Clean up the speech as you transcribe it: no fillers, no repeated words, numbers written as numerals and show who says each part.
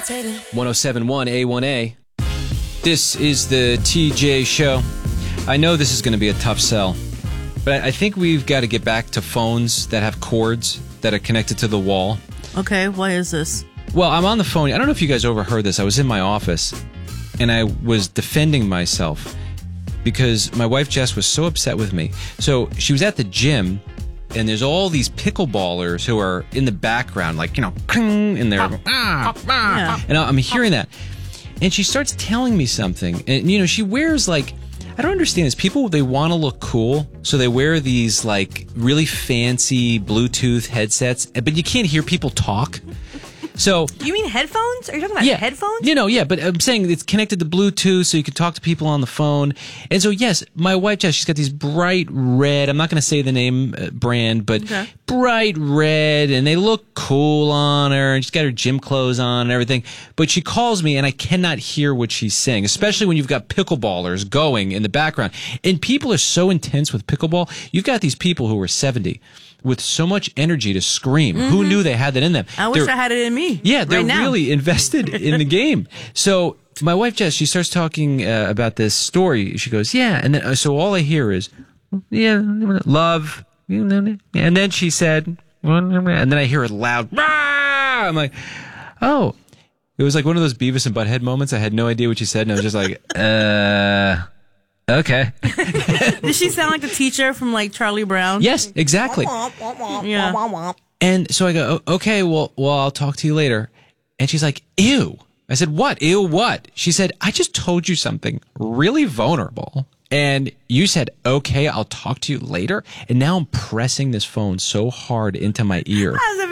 Speaker 1: 1071 A1A. This is the TJ Show. I know this is going to be a tough sell, but I think we've got to get back to phones that have cords that are connected to the wall.
Speaker 2: Okay, why is this?
Speaker 1: Well, I'm on the phone. I don't know if you guys overheard this. I was in my office, and I was defending myself because my wife Jess was so upset with me. So she was at the gym, and there's all these pickleballers who are in the background, like, and they're, and I'm hearing that. And she starts telling me something. And, she wears, like, I don't understand this. People, they want to look cool, so they wear these, like, really fancy Bluetooth headsets, but you can't hear people talk. So,
Speaker 3: you mean headphones? Are you talking about headphones?
Speaker 1: But I'm saying it's connected to Bluetooth, so you can talk to people on the phone. And so, yes, my wife, Jess, she's got these bright red, I'm not going to say the name brand, but bright red, and they look cool on her, and she's got her gym clothes on and everything. But she calls me, and I cannot hear what she's saying, especially when you've got pickleballers going in the background. And people are so intense with pickleball. You've got these people who are 70 with so much energy to scream. Mm-hmm. Who knew they had that in them?
Speaker 2: I wish I had it in me.
Speaker 1: Yeah, they're really invested in the game. So my wife, Jess, she starts talking about this story. She goes, yeah. And then, so all I hear is, yeah, love. And then she said, and then I hear it loud. Rah! I'm like, oh. It was like one of those Beavis and Butthead moments. I had no idea what she said. And I was just like, okay.
Speaker 2: Did she sound like the teacher from, like, Charlie Brown?
Speaker 1: Yes, exactly.
Speaker 2: Yeah.
Speaker 1: And so I go, okay, well, I'll talk to you later. And she's like, ew. I said, what? Ew, what? She said, I just told you something really vulnerable. And you said, okay, I'll talk to you later. And now I'm pressing this phone so hard into my ear.